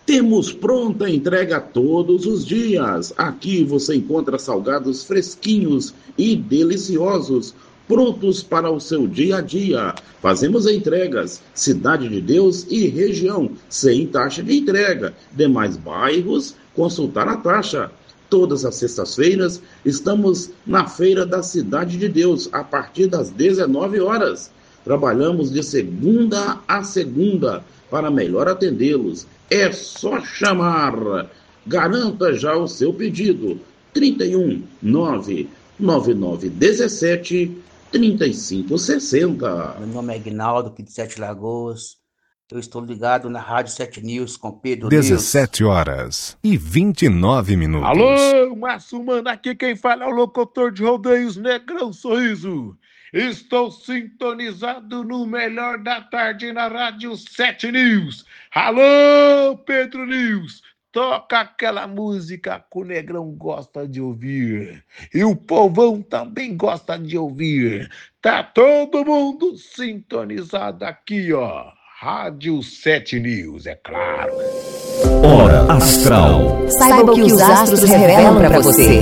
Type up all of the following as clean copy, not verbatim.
Temos pronta entrega todos os dias. Aqui você encontra salgados fresquinhos e deliciosos, prontos para o seu dia a dia. Fazemos entregas, Cidade de Deus e região, sem taxa de entrega. Demais bairros, consultar a taxa. Todas as sextas-feiras estamos na Feira da Cidade de Deus, a partir das 19 horas. Trabalhamos de segunda a segunda para melhor atendê-los. É só chamar. Garanta já o seu pedido. 31 99917 3560. Meu nome é Aguinaldo, aqui de Sete Lagoas. Eu estou ligado na Rádio 7 News com Pedro 17 horas e 29 minutos. Alô, Massumano, aqui quem fala é o locutor de rodeios Negrão Sorriso. Estou sintonizado no melhor da tarde na Rádio 7 News. Alô, Pedro News, toca aquela música que o Negrão gosta de ouvir. E o povão também gosta de ouvir. Tá todo mundo sintonizado aqui, ó. Rádio 7 News, é claro. Hora Astral. Saiba o que os astros revelam para você.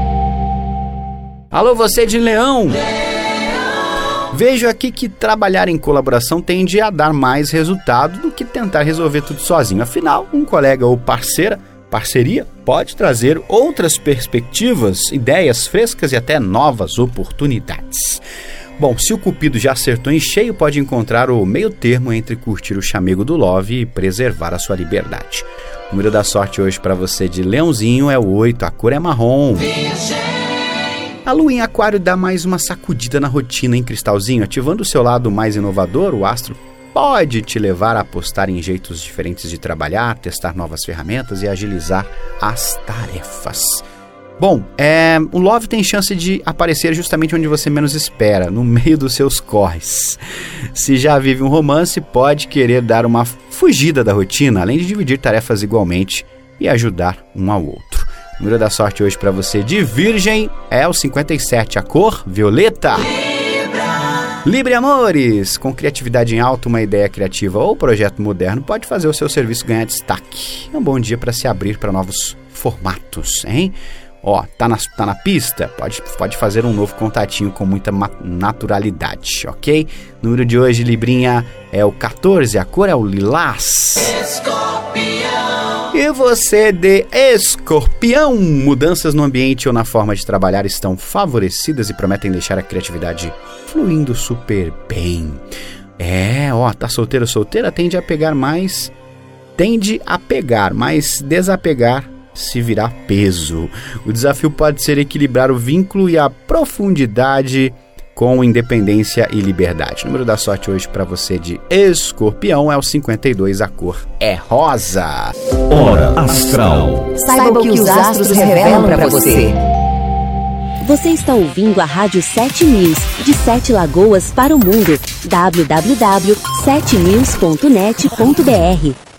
Alô, você de Leão. Vejo aqui que trabalhar em colaboração tende a dar mais resultado do que tentar resolver tudo sozinho. Afinal, um colega ou parceria, pode trazer outras perspectivas, ideias frescas e até novas oportunidades. Bom, se o Cupido já acertou em cheio, pode encontrar o meio termo entre curtir o chamego do Love e preservar a sua liberdade. O número da sorte hoje para você de Leãozinho é o 8, a cor é marrom. A lua em Aquário dá mais uma sacudida na rotina em Cristalzinho, ativando o seu lado mais inovador. O astro pode te levar a apostar em jeitos diferentes de trabalhar, testar novas ferramentas e agilizar as tarefas. Bom, o Love tem chance de aparecer justamente onde você menos espera, no meio dos seus corres. Se já vive um romance, pode querer dar uma fugida da rotina, além de dividir tarefas igualmente e ajudar um ao outro. O número da sorte hoje para você de Virgem é o 57, a cor violeta. Libra amores, com criatividade em alta, uma ideia criativa ou projeto moderno pode fazer o seu serviço ganhar destaque. É um bom dia para se abrir para novos formatos, hein? Ó, tá na pista? Pode fazer um novo contatinho com muita naturalidade, ok? O número de hoje, Librinha, é o 14, a cor é o lilás. E você de Escorpião, mudanças no ambiente ou na forma de trabalhar estão favorecidas e prometem deixar a criatividade fluindo super bem. Tá solteiro ou solteira, tende a pegar, mas desapegar se virar peso. O desafio pode ser equilibrar o vínculo e a profundidade com independência e liberdade. O número da sorte hoje para você de Escorpião é o 52, a cor é rosa. Hora Astral. Saiba o que os astros revelam para você. Você está ouvindo a Rádio 7 News, de Sete Lagoas para o mundo. www.7news.net.br